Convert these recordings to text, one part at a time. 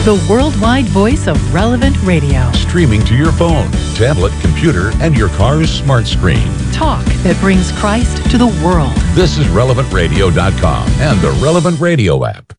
the worldwide voice of Relevant Radio. Streaming to your phone, tablet, computer, and your car's smart screen. Talk that brings Christ to the world. This is RelevantRadio.com and the Relevant Radio app.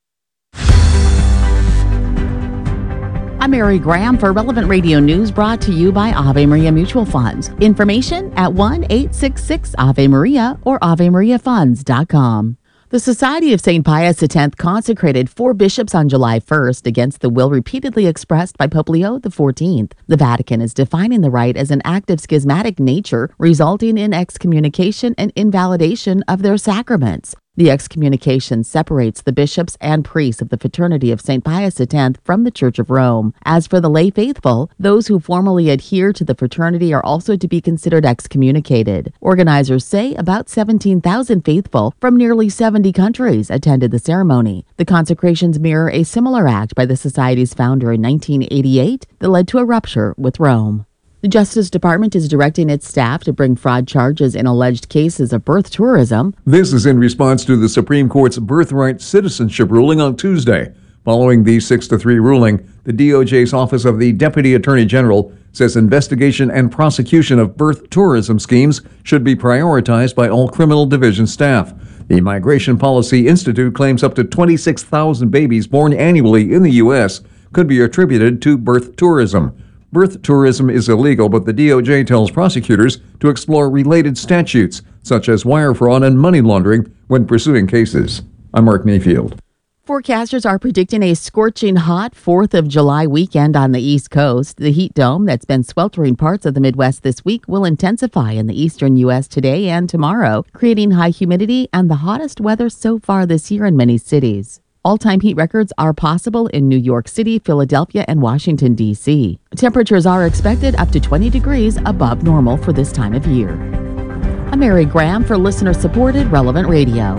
I'm Mary Graham for Relevant Radio News, brought to you by Ave Maria Mutual Funds. Information at 1-866-AVE-MARIA or AveMariaFunds.com. The Society of St. Pius X consecrated 4 bishops on July 1st against the will repeatedly expressed by Pope Leo XIV. The Vatican is defining the rite as an act of schismatic nature, resulting in excommunication and invalidation of their sacraments. The excommunication separates the bishops and priests of the Fraternity of St. Pius X from the Church of Rome. As for the lay faithful, those who formally adhere to the fraternity are also to be considered excommunicated. Organizers say about 17,000 faithful from nearly 70 countries attended the ceremony. The consecrations mirror a similar act by the Society's founder in 1988 that led to a rupture with Rome. The Justice Department is directing its staff to bring fraud charges in alleged cases of birth tourism. This is in response to the Supreme Court's birthright citizenship ruling on Tuesday. Following the 6-3 ruling, the DOJ's Office of the Deputy Attorney General says investigation and prosecution of birth tourism schemes should be prioritized by all criminal division staff. The Migration Policy Institute claims up to 26,000 babies born annually in the U.S. could be attributed to birth tourism. Birth tourism is illegal, but the DOJ tells prosecutors to explore related statutes, such as wire fraud and money laundering, when pursuing cases. I'm Mark Mayfield. Forecasters are predicting a scorching hot 4th of July weekend on the East Coast. The heat dome that's been sweltering parts of the Midwest this week will intensify in the eastern U.S. today and tomorrow, creating high humidity and the hottest weather so far this year in many cities. All-time heat records are possible in New York City, Philadelphia, and Washington, D.C. Temperatures are expected up to 20 degrees above normal for this time of year. I'm Mary Graham for listener-supported Relevant Radio.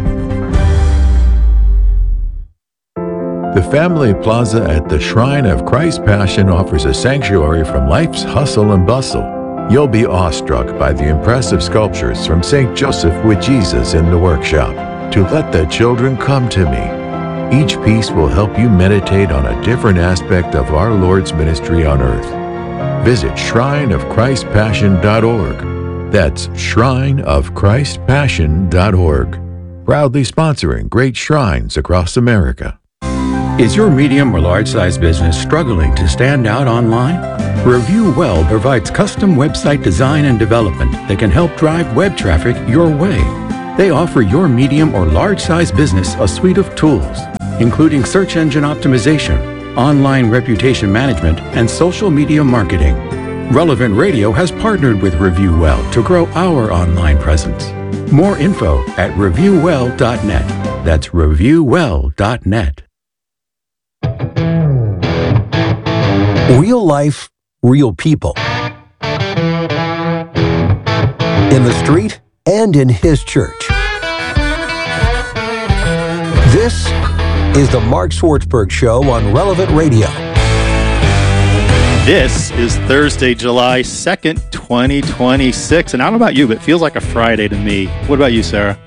The Family Plaza at the Shrine of Christ Passion offers a sanctuary from life's hustle and bustle. You'll be awestruck by the impressive sculptures from St. Joseph with Jesus in the workshop. To Let the Children Come to Me. Each piece will help you meditate on a different aspect of our Lord's ministry on earth. Visit shrineofchristpassion.org. That's shrineofchristpassion.org. Proudly sponsoring great shrines across America. Is your medium or large size business struggling to stand out online? Review Well provides custom website design and development that can help drive web traffic your way. They offer your medium or large size business a suite of tools, including search engine optimization, online reputation management, and social media marketing. Relevant Radio has partnered with Review Well to grow our online presence. More info at reviewwell.net. That's reviewwell.net. Real life, real people. In the street and in his church. This is the Mark Swartzberg Show on Relevant Radio. This is Thursday, July 2nd, 2026. And I don't know about you, but it feels like a Friday to me. What about you, Sarah?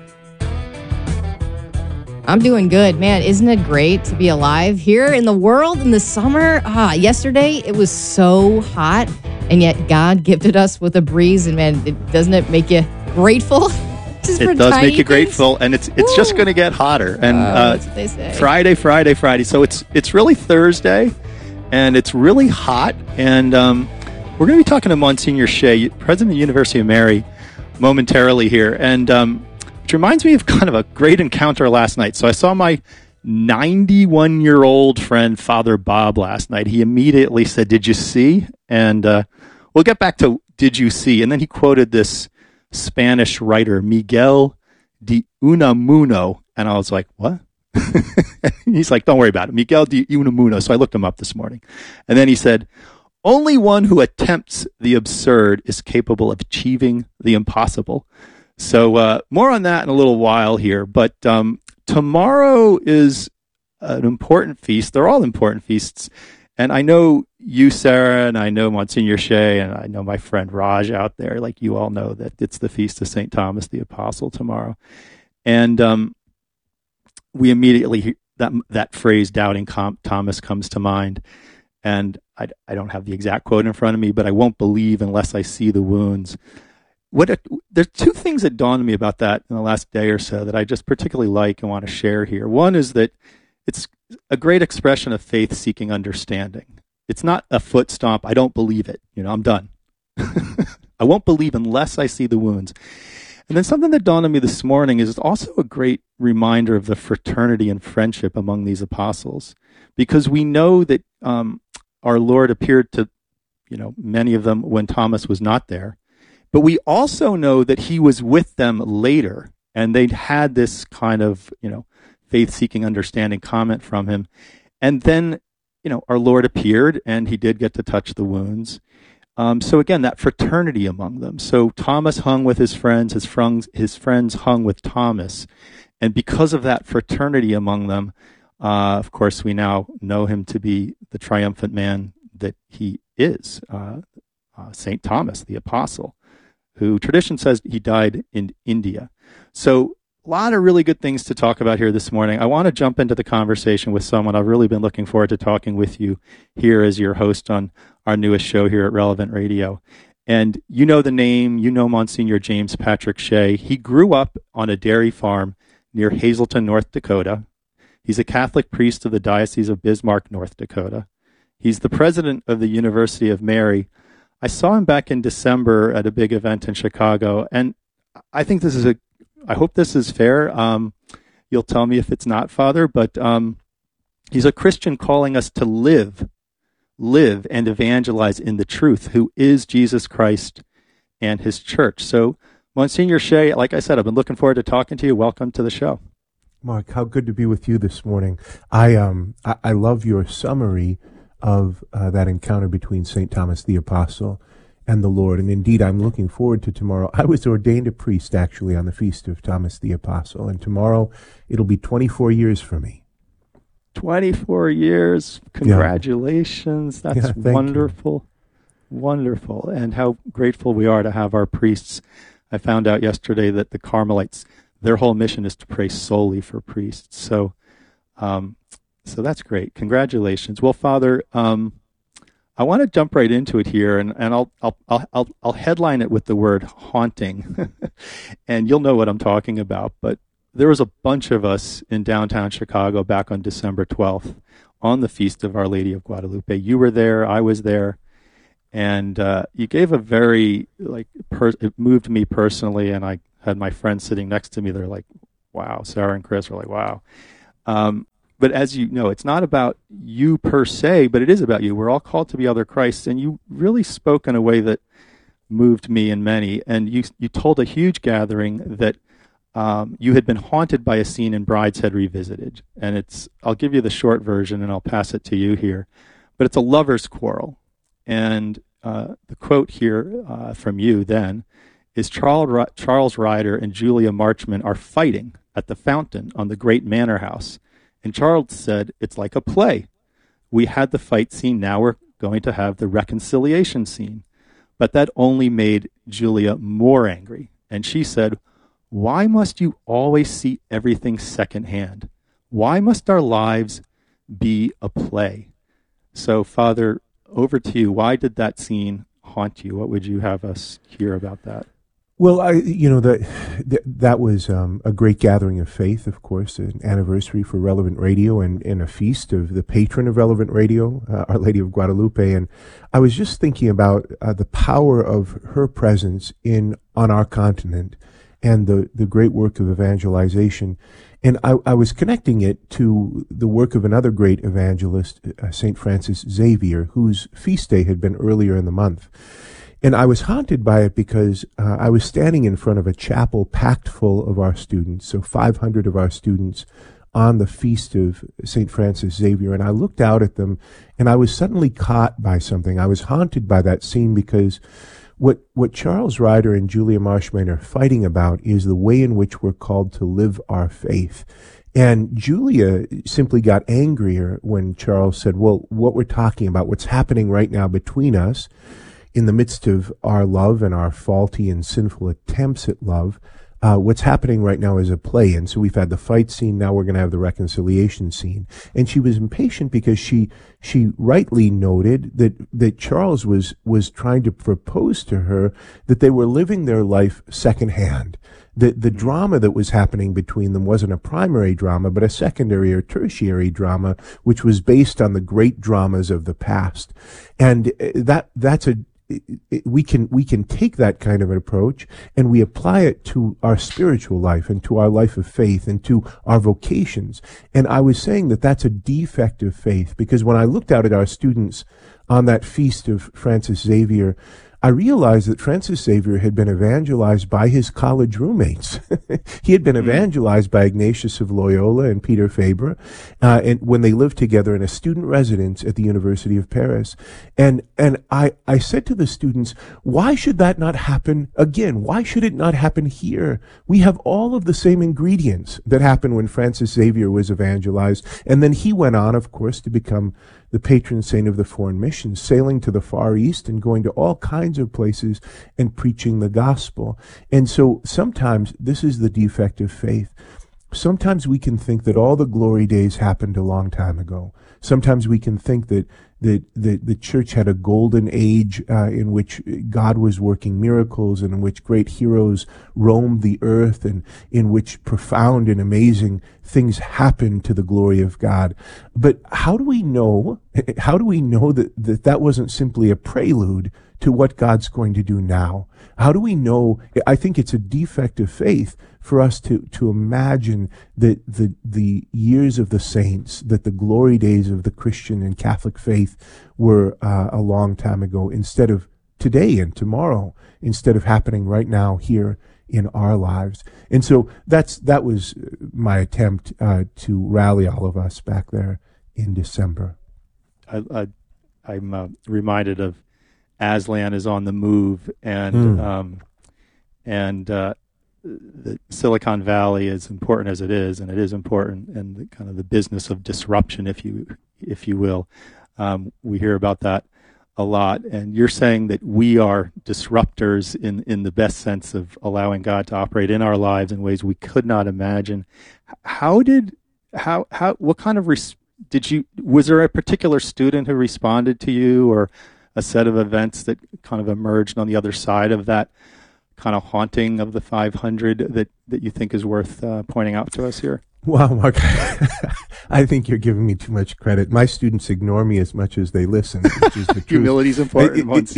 I'm doing good. Man, isn't it great to be alive here in the world in the summer? Yesterday, it was so hot, and yet God gifted us with a breeze. And man, doesn't it make you grateful? It does make you grateful, and it's just going to get hotter. And that's what they say. Friday. So it's really Thursday, and it's really hot. And we're going to be talking to Monsignor Shea, president of the University of Mary, momentarily here. And which reminds me of kind of a great encounter last night. So I saw my 91-year-old friend, Father Bob, last night. He immediately said, "Did you see?" And we'll get back to "Did you see?" And then he quoted this Spanish writer, Miguel de Unamuno. And I was like, what? He's like, don't worry about it. Miguel de Unamuno. So I looked him up this morning. And then he said, only one who attempts the absurd is capable of achieving the impossible. So more on that in a little while here. But tomorrow is an important feast. They're all important feasts. And I know you, Sarah, and I know Monsignor Shea, and I know my friend Raj out there. Like, you all know that it's the Feast of St. Thomas the Apostle tomorrow. And we immediately that phrase "doubting Thomas" comes to mind, and I don't have the exact quote in front of me, but I won't believe unless I see the wounds. There's two things that dawned on me about that in the last day or so that I just particularly like and want to share here. One is that it's a great expression of faith seeking understanding. It's not a foot stomp. I don't believe it. I'm done. I won't believe unless I see the wounds. And then something that dawned on me this morning is also a great reminder of the fraternity and friendship among these apostles, because we know that our Lord appeared to, many of them when Thomas was not there. But we also know that he was with them later, and they'd had this kind of, faith-seeking understanding comment from him. And then, our Lord appeared, and he did get to touch the wounds. So again, that fraternity among them. So Thomas hung with his friends, his friends hung with Thomas. And because of that fraternity among them, of course, we now know him to be the triumphant man that he is, St. Thomas, the apostle, who tradition says he died in India. So a lot of really good things to talk about here this morning. I want to jump into the conversation with someone I've really been looking forward to talking with you here as your host on our newest show here at Relevant Radio. And you know the name, Monsignor James Patrick Shea. He grew up on a dairy farm near Hazleton, North Dakota. He's a Catholic priest of the Diocese of Bismarck, North Dakota. He's the president of the University of Mary. I saw him back in December at a big event in Chicago, and I think I hope this is fair. You'll tell me if it's not, Father, but he's a Christian calling us to live and evangelize in the truth, who is Jesus Christ and his church. So, Monsignor Shea, like I said, I've been looking forward to talking to you. Welcome to the show. Mark, how good to be with you this morning. I love your summary of that encounter between St. Thomas the Apostle and the Lord. And indeed, I'm looking forward to tomorrow. I was ordained a priest, actually, on the feast of Thomas the Apostle. And tomorrow, it'll be 24 years for me. 24 years. Congratulations. Yeah. That's wonderful. You. Wonderful. And how grateful we are to have our priests. I found out yesterday that the Carmelites, their whole mission is to pray solely for priests. So that's great. Congratulations. Well, Father, I want to jump right into it here, and I'll headline it with the word haunting, and you'll know what I'm talking about. But there was a bunch of us in downtown Chicago back on December 12th on the Feast of Our Lady of Guadalupe. You were there, I was there, and you gave a very, it moved me personally, and I had my friends sitting next to me. They're like, wow. Sarah and Chris were like, wow. But as you know, it's not about you per se, but it is about you. We're all called to be other Christs, and you really spoke in a way that moved me and many. And you told a huge gathering that you had been haunted by a scene in Brideshead Revisited. And I'll give you the short version, and I'll pass it to you here. But it's a lover's quarrel. And the quote here from you then is Charles Ryder and Julia Marchman are fighting at the fountain on the great manor house. And Charles said, it's like a play. We had the fight scene, now we're going to have the reconciliation scene. But that only made Julia more angry. And she said, why must you always see everything secondhand? Why must our lives be a play? So, Father, over to you. Why did that scene haunt you? What would you have us hear about that? Well, that was a great gathering of faith, of course, an anniversary for Relevant Radio and a feast of the patron of Relevant Radio, Our Lady of Guadalupe. And I was just thinking about the power of her presence on our continent and the great work of evangelization. And I was connecting it to the work of another great evangelist, St. Francis Xavier, whose feast day had been earlier in the month. And I was haunted by it because I was standing in front of a chapel packed full of our students, so 500 of our students on the feast of St. Francis Xavier. And I looked out at them, and I was suddenly caught by something. I was haunted by that scene because what Charles Ryder and Julia Marchman are fighting about is the way in which we're called to live our faith. And Julia simply got angrier when Charles said, well, what we're talking about, what's happening right now between us, in the midst of our love and our faulty and sinful attempts at love, what's happening right now is a play. And so we've had the fight scene. Now we're going to have the reconciliation scene. And she was impatient because she rightly noted that Charles was trying to propose to her that they were living their life secondhand. The drama that was happening between them wasn't a primary drama, but a secondary or tertiary drama, which was based on the great dramas of the past. And we can take that kind of an approach and we apply it to our spiritual life and to our life of faith and to our vocations. And I was saying that that's a defect of faith, because when I looked out at our students on that feast of Francis Xavier, I realized that Francis Xavier had been evangelized by his college roommates. He had been evangelized by Ignatius of Loyola and Peter Faber, and when they lived together in a student residence at the University of Paris. And I said to the students, why should that not happen again? Why should it not happen here? We have all of the same ingredients that happened when Francis Xavier was evangelized. And then he went on, of course, to become the patron saint of the foreign missions, sailing to the Far East and going to all kinds of places and preaching the gospel. And so sometimes this is the defect of faith. Sometimes we can think that all the glory days happened a long time ago. Sometimes we can think that the church had a golden age in which God was working miracles and in which great heroes roamed the earth and in which profound and amazing things happened to the glory of God. But how do we know that wasn't simply a prelude to what God's going to do now? How do we know? I think it's a defect of faith for us to imagine that the years of the saints, that the glory days of the Christian and Catholic faith were a long time ago, instead of today and tomorrow, instead of happening right now here in our lives. And so that was my attempt to rally all of us back there in December. I'm reminded of Aslan is on the move, and the Silicon Valley, as important as it is, and it is important, and the kind of the business of disruption, if you will, we hear about that a lot. And you're saying that we are disruptors in the best sense of allowing God to operate in our lives in ways we could not imagine. What kind of was there a particular student who responded to you, or a set of events that kind of emerged on the other side of that kind of haunting of the 500 that you think is worth pointing out to us here? Wow, Mark, I think you're giving me too much credit. My students ignore me as much as they listen, which is the truth. Humility's important.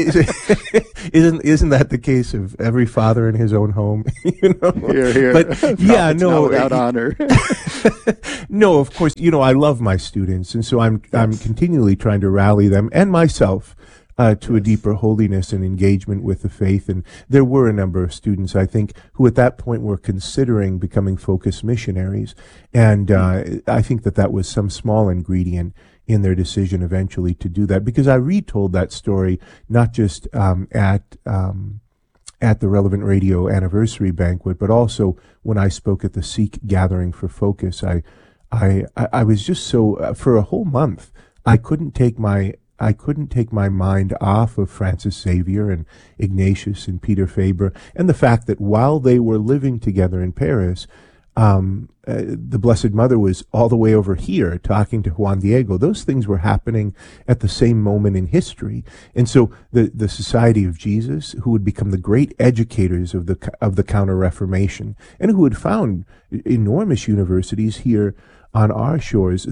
Isn't that the case of every father in his own home? Here. But yeah, no, without honor. No, of course. I love my students, and so I'm continually trying to rally them and myself to a deeper holiness and engagement with the faith. And there were a number of students, I think, who at that point were considering becoming focused missionaries. And I think that was some small ingredient in their decision eventually to do that, because I retold that story not just at the Relevant Radio anniversary banquet, but also when I spoke at the Sikh Gathering for Focus. I was just so, for a whole month, I couldn't take my mind off of Francis Xavier and Ignatius and Peter Faber, and the fact that while they were living together in Paris, the Blessed Mother was all the way over here talking to Juan Diego. Those things were happening at the same moment in history. And so the Society of Jesus, who would become the great educators of the Counter-Reformation, and who had found enormous universities here on our shores,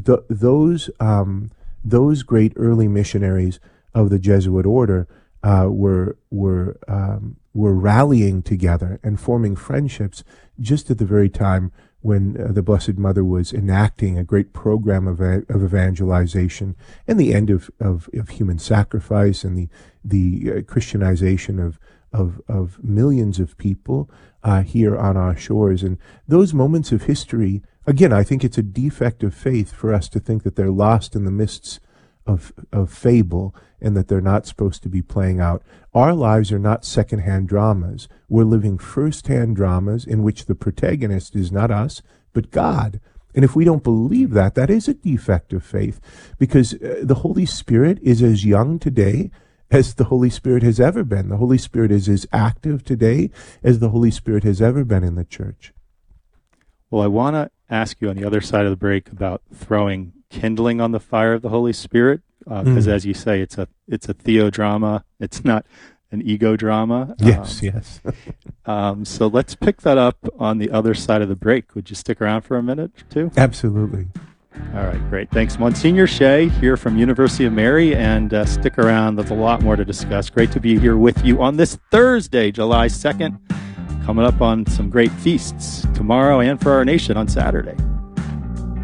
those great early missionaries of the Jesuit order were rallying together and forming friendships just at the very time when the Blessed Mother was enacting a great program of evangelization and the end of human sacrifice and the Christianization of millions of people here on our shores. And those moments of history, again, I think it's a defect of faith for us to think that they're lost in the mists of fable and that they're not supposed to be playing out. Our lives are not secondhand dramas. We're living firsthand dramas in which the protagonist is not us, but God. And if we don't believe that is a defect of faith, because the Holy Spirit is as young today as the Holy Spirit has ever been. The Holy Spirit is as active today as the Holy Spirit has ever been in the church. Well, I want to ask you on the other side of the break about throwing kindling on the fire of the Holy Spirit, because as you say, it's a theodrama. It's not an ego drama. Yes. So let's pick that up on the other side of the break. Would you stick around for a minute or two? Absolutely. All right, great. Thanks, Monsignor Shea here from University of Mary, and stick around. There's a lot more to discuss. Great to be here with you on this Thursday, July 2nd, coming up on some great feasts tomorrow and for our nation on Saturday.